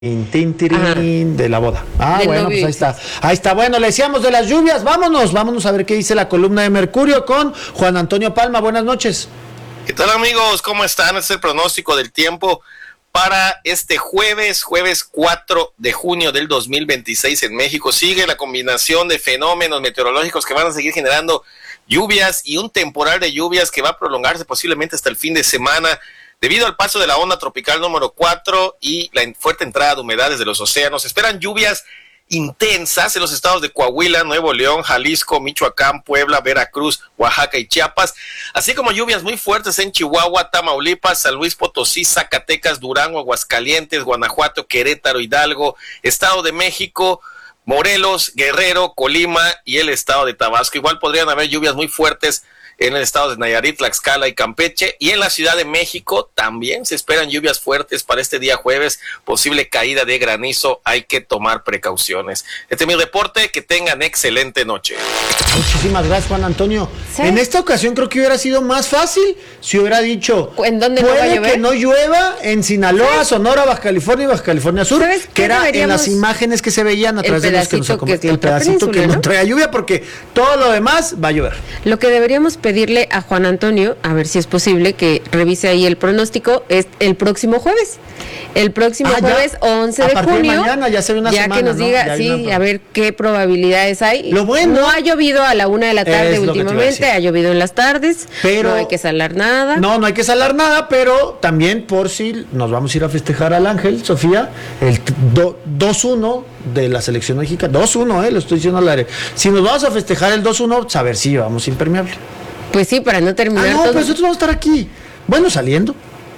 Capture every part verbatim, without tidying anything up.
Tin, tirín, de la boda. Ah, Del bueno, novio. pues ahí está. Ahí está. Bueno, le decíamos de las lluvias. Vámonos, vámonos a ver qué dice la columna de Mercurio con Juan Antonio Palma. Buenas noches. ¿Qué tal, amigos? ¿Cómo están? Este es el pronóstico del tiempo para este jueves, jueves cuatro de junio del dos mil veintiséis en México. Sigue la combinación de fenómenos meteorológicos que van a seguir generando lluvias y un temporal de lluvias que va a prolongarse posiblemente hasta el fin de semana, debido al paso de la onda tropical número cuatro y la fuerte entrada de humedades de los océanos. Esperan lluvias intensas en los estados de Coahuila, Nuevo León, Jalisco, Michoacán, Puebla, Veracruz, Oaxaca y Chiapas, así como lluvias muy fuertes en Chihuahua, Tamaulipas, San Luis Potosí, Zacatecas, Durango, Aguascalientes, Guanajuato, Querétaro, Hidalgo, Estado de México, Morelos, Guerrero, Colima y el estado de Tabasco. Igual podrían haber lluvias muy fuertes en el estado de Nayarit, Tlaxcala y Campeche, y en la Ciudad de México también se esperan lluvias fuertes para este día jueves, posible caída de granizo, hay que tomar precauciones. Este es mi reporte, que tengan excelente noche. Muchísimas gracias, Juan Antonio. ¿Sí? En esta ocasión creo que hubiera sido más fácil si hubiera dicho, ¿En dónde no va a puede llover? que no llueva en Sinaloa, Sonora, Baja California y Baja California Sur, ¿Sabes que qué era en deberíamos- las imágenes que se veían a El través de los que nos pedacito que acompañan, está el otra pedacito que península, no ¿no? trae lluvia, porque todo lo demás va a llover. Lo que deberíamos pedirle a Juan Antonio, a ver si es posible que revise ahí el pronóstico, es el próximo jueves. El próximo Ah, ya. jueves once A de partir de junio. mañana, ya se ve una ya semana, que nos ¿no? diga, Ya hay sí, una- a ver qué probabilidades hay. Lo bueno- No ha llovido a la una de la tarde Es lo que te iba a últimamente, decir. ha llovido en las tardes, Pero- no hay que salar nada. No, no hay que salar nada, pero también por si nos vamos a ir a festejar al Ángel, Sofía, el do- dos uno de la selección mexicana. dos uno, eh, lo estoy diciendo al aire. Si nos vamos a festejar el dos uno, saber si vamos impermeable. Pues sí, para no Ah, terminar no, todo. pero nosotros vamos a estar aquí. Bueno, saliendo.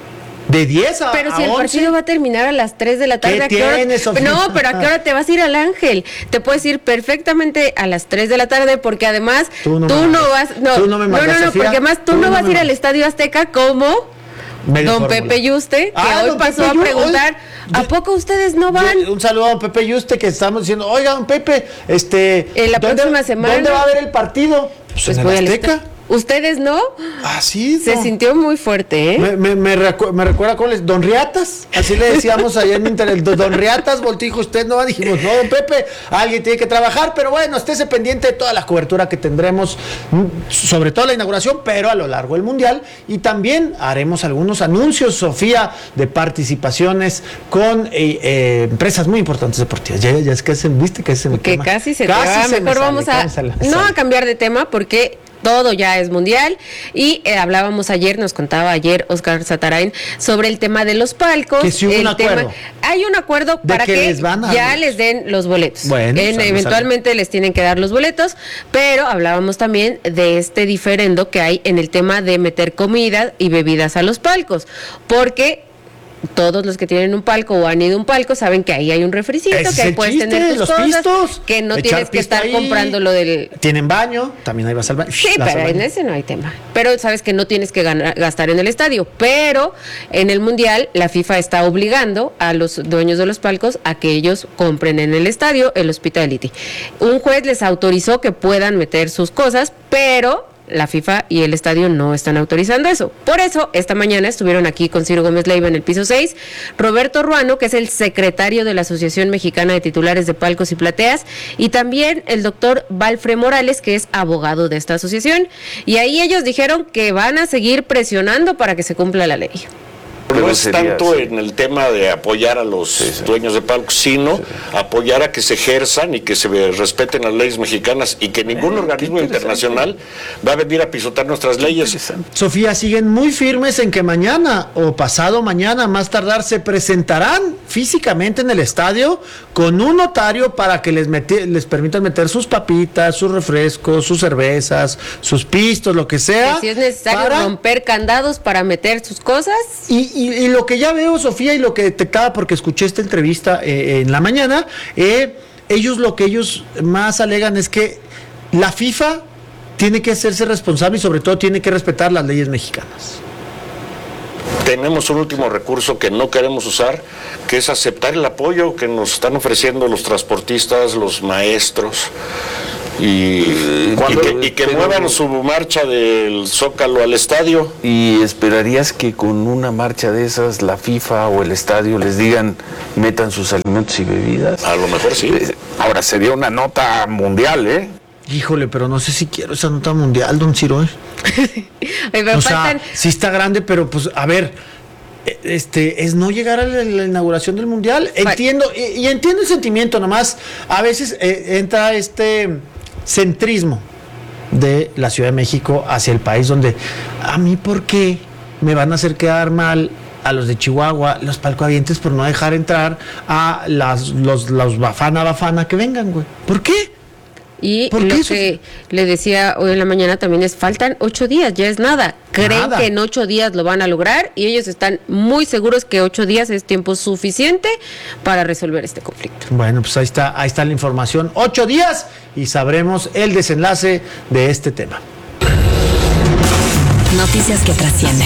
De diez a, Pero a si el once. partido va a terminar a las tres de la tarde, ¿Qué ¿a qué hora? tiene, Sofía? No, pero ¿a qué hora te vas a ir al Ángel? Te puedes ir perfectamente a las tres de la tarde, porque además Tú tú no no, me vas, no, Tú no me no, mandas, no, no, Sofía. porque además tú, Tú no no vas me a ir al mandas. Estadio Azteca como Media don fórmula. Pepe Yuste, que Ah, hoy don pasó Pepe a Yu- preguntar, hoy- ¿a poco ustedes no van? Yo- un saludo a don Pepe Yuste, que estamos diciendo, oiga, don Pepe, este, En la ¿dónde- próxima semana- ¿dónde va a haber el partido? Pues, Pues en voy el al Azteca. Azteca. ¿Ustedes no? Ah, sí. Se no. sintió muy fuerte, ¿eh? Me, me, me, recu- me recuerda con les, Don Riatas, así le decíamos allá en Internet, Don Riatas, voltijo, usted no va, dijimos, no, don Pepe, alguien tiene que trabajar, pero bueno, estése pendiente de toda la cobertura que tendremos, mm, sobre todo la inauguración, pero a lo largo del Mundial, y también haremos algunos anuncios, Sofía, de participaciones con eh, eh, empresas muy importantes deportivas. Ya, ya es que se, viste que se me Que quema. casi se Casi te va. se me Mejor sale, vamos a casi se me no sale. a cambiar de tema, porque todo ya es mundial. Y eh, hablábamos ayer, nos contaba ayer Oscar Satarain sobre el tema de los palcos. Que sí hubo el un tema- acuerdo. hay un acuerdo De para que que, les van a- ya les den los boletos. Bueno, En- salve, eventualmente les tienen que dar los boletos, pero hablábamos también de este diferendo que hay en el tema de meter comida y bebidas a los palcos, porque todos los que tienen un palco o han ido a un palco saben que ahí hay un refricito, Ese es que ahí el puedes chiste, tener tus los cosas, pistos, que no echar tienes que pisto estar ahí. comprando lo del... Tienen baño, también ahí vas al baño. Sí, vas al pero en baño. ese no hay tema. Pero sabes que no tienes que ganar- gastar en el estadio. Pero en el Mundial la FIFA está obligando a los dueños de los palcos a que ellos compren en el estadio el hospitality. Un juez les autorizó que puedan meter sus cosas, pero la FIFA y el estadio no están autorizando eso. Por eso, esta mañana estuvieron aquí con Ciro Gómez Leiva en el piso seis, Roberto Ruano, que es el secretario de la Asociación Mexicana de Titulares de Palcos y Plateas, y también el doctor Valfre Morales, que es abogado de esta asociación. Y ahí ellos dijeron que van a seguir presionando para que se cumpla la ley. No es Sería, tanto sí. en el tema de apoyar a los Sí, sí. dueños de palcos, sino apoyar a que se ejerzan y que se respeten las leyes mexicanas y que ningún Eh, organismo qué interesante. internacional va a venir a pisotear nuestras leyes. Sofía, siguen muy firmes en que mañana o pasado mañana, más tardar, se presentarán físicamente en el estadio con un notario para que les, meti- les permitan meter sus papitas, sus refrescos, sus cervezas, sus pistos, lo que sea. Que si es necesario para- romper candados para meter sus cosas. Y, y- y lo que ya veo, Sofía, y lo que detectaba porque escuché esta entrevista eh, en la mañana, eh, ellos lo que ellos más alegan es que la FIFA tiene que hacerse responsable y sobre todo tiene que respetar las leyes mexicanas. Tenemos un último recurso que no queremos usar, que es aceptar el apoyo que nos están ofreciendo los transportistas, los maestros, Y, Cuando, y que, y que pero, muevan su marcha del Zócalo al estadio. ¿Y esperarías que con una marcha de esas la FIFA o el estadio les digan metan sus alimentos y bebidas? A lo mejor sí. Ahora sería una nota mundial, ¿eh? Híjole, pero no sé si quiero esa nota mundial, don Ciro. ¿eh? Oye, O faltan- sea, sí está grande, pero pues, a ver, este, es no llegar a la, la inauguración del mundial. Entiendo, y, y entiendo el sentimiento, nomás, a veces eh, entra este centrismo de la Ciudad de México hacia el país, donde a mí, ¿por qué me van a hacer quedar mal a los de Chihuahua, los palcoavientes, por no dejar entrar a las, los, los Bafana Bafana que vengan, güey? ¿Por qué? Y ¿Por lo qué, que Sofía? le decía hoy en la mañana también es, faltan ocho días, ya es nada. Creen Nada. que en ocho días lo van a lograr y ellos están muy seguros que ocho días es tiempo suficiente para resolver este conflicto. Bueno, pues ahí está, ahí está la información. Ocho días y sabremos el desenlace de este tema. Noticias que trascienden.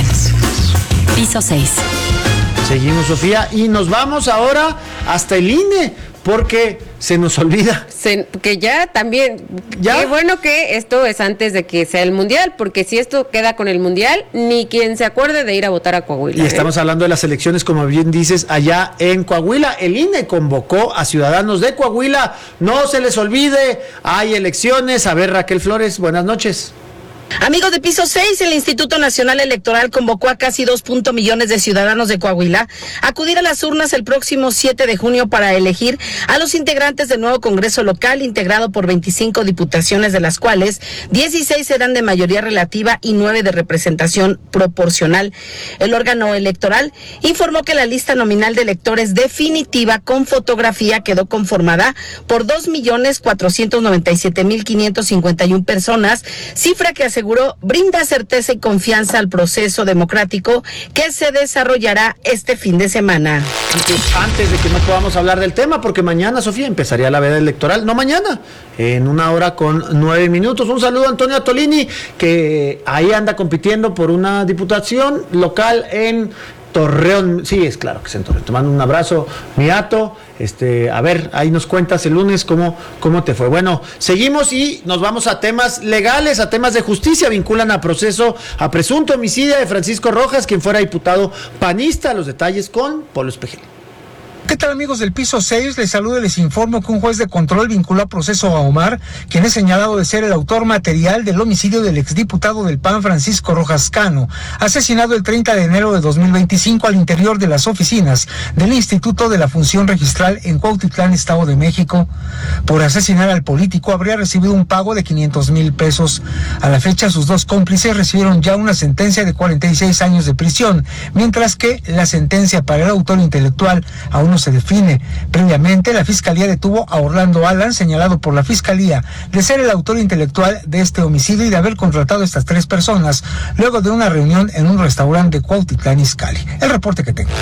Piso seis. Seguimos, Sofía, y nos vamos ahora hasta el I N E, porque se nos olvida. Se- que ya también, ¿Ya? qué bueno que esto es antes de que sea el Mundial, porque si esto queda con el Mundial, ni quien se acuerde de ir a votar a Coahuila. Y ¿eh? estamos hablando de las elecciones, como bien dices, allá en Coahuila. El I N E convocó a ciudadanos de Coahuila. No se les olvide, hay elecciones. A ver, Raquel Flores, buenas noches. Amigos de Piso seis, el Instituto Nacional Electoral convocó a casi dos punto millones de ciudadanos de Coahuila a acudir a las urnas el próximo siete de junio para elegir a los integrantes del nuevo Congreso local, integrado por veinticinco diputaciones, de las cuales dieciséis serán de mayoría relativa y nueve de representación proporcional. El órgano electoral informó que la lista nominal de electores definitiva con fotografía quedó conformada por dos millones cuatrocientos noventa y siete mil quinientos cincuenta y una personas, cifra que aseguró brinda certeza y confianza al proceso democrático que se desarrollará este fin de semana. Antes, antes de que no podamos hablar del tema, porque mañana, Sofía, empezaría la veda electoral, no mañana, en una hora con nueve minutos. Un saludo a Antonio Atolini, que ahí anda compitiendo por una diputación local en Torreón. Sí, es claro que es en Torreón. Te mando un abrazo, mi Ato. Este, a ver, ahí nos cuentas el lunes cómo, cómo te fue. Bueno, seguimos y nos vamos a temas legales, a temas de justicia. Vinculan a proceso a presunto homicidio de Francisco Rojas, quien fuera diputado panista. Los detalles con Polo Espejel. ¿Qué tal, amigos del Piso seis? Les saludo y les informo que un juez de control vinculó a proceso a Omar, quien es señalado de ser el autor material del homicidio del exdiputado del P A N Francisco Rojas Cano, asesinado el treinta de enero de dos mil veinticinco al interior de las oficinas del Instituto de la Función Registral en Cuautitlán, Estado de México. Por asesinar al político habría recibido un pago de quinientos mil pesos. A la fecha, sus dos cómplices recibieron ya una sentencia de cuarenta y seis años de prisión, mientras que la sentencia para el autor intelectual aún no se define. Previamente, la Fiscalía detuvo a Orlando Alan, señalado por la Fiscalía de ser el autor intelectual de este homicidio y de haber contratado a estas tres personas luego de una reunión en un restaurante de Cuautitlán, Izcalli. El reporte que tengo.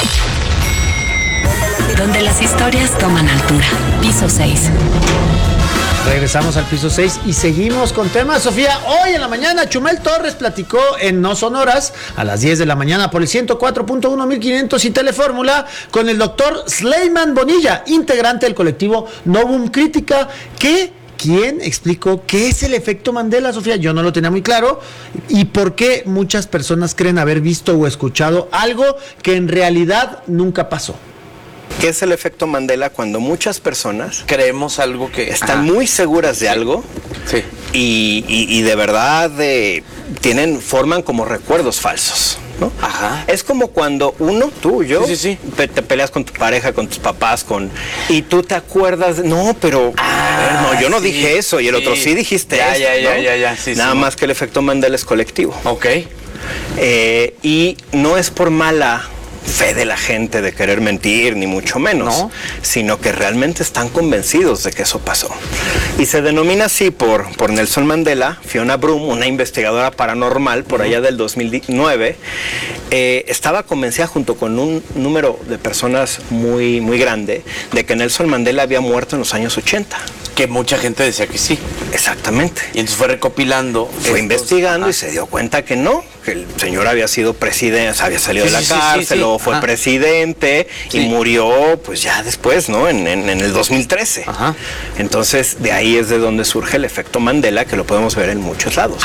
Donde las historias toman altura. Piso seis. Regresamos al Piso seis y seguimos con temas, Sofía. Hoy en la mañana Chumel Torres platicó en No Sonoras a las diez de la mañana por el ciento cuatro punto uno mil quinientos y Telefórmula con el doctor Sleiman Bonilla, integrante del colectivo Novum Crítica, que ¿quién explicó qué es el efecto Mandela, Sofía? Yo no lo tenía muy claro. ¿Y por qué muchas personas creen haber visto o escuchado algo que en realidad nunca pasó? ¿Qué es el efecto Mandela? Cuando muchas personas Creemos algo que están Ajá. muy seguras de algo Sí. y, y- y de verdad eh, tienen, forman como recuerdos falsos, ¿no? Ajá. Es como cuando uno, tú, yo, Sí, sí, sí. pe- te peleas con tu pareja, con tus papás, con y tú te acuerdas, de, no, pero a ver, no, yo no sí, dije eso y el otro sí. sí dijiste Ya, eso, ya, ya, ¿no? ya, ya, sí, Nada sí. más que el efecto Mandela es colectivo. Ok. Eh, y no es por mala fe de la gente de querer mentir, ni mucho menos, No. sino que realmente están convencidos de que eso pasó. Y se denomina así por, por Nelson Mandela. Fiona Broom, una investigadora paranormal por allá del dos mil nueve, eh, estaba convencida junto con un número de personas muy, muy grande de que Nelson Mandela había muerto en los años ochenta. Que mucha gente decía que sí. Exactamente. Y entonces fue recopilando. Fue estos, investigando ajá. y se dio cuenta que no, que el señor había sido presidente, o sea, había salido Sí, de la sí, sí, cárcel, sí, sí. luego fue Ajá. presidente Sí. y murió pues ya después, ¿no? En, en, en el dos mil trece. Ajá. Entonces, de ahí es de donde surge el efecto Mandela, que lo podemos ver en muchos lados.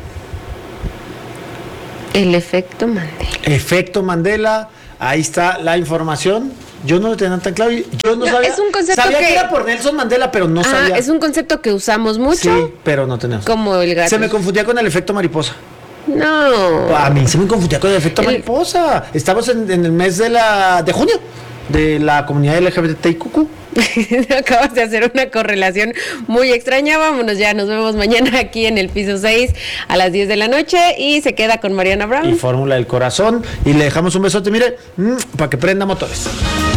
El efecto Mandela. Efecto Mandela, ahí está la información. Yo no lo tenía tan claro. Yo no, No, sabía. es un concepto sabía que... que- era por Nelson Mandela, pero no Ah, sabía. es un concepto que usamos mucho, Sí, pero no tenemos. como el gato. Se me confundía con el efecto mariposa. No. A mí se me confundía con el efecto El- mariposa. Estamos en, en el mes de la de junio de la comunidad L G B T I Q Q. Acabas de hacer una correlación muy extraña. Vámonos ya, nos vemos mañana aquí en el piso seis a las diez de la noche y se queda con Mariana Brown. Y Fórmula del Corazón. Y le dejamos un besote, mire, mm, para que prenda motores.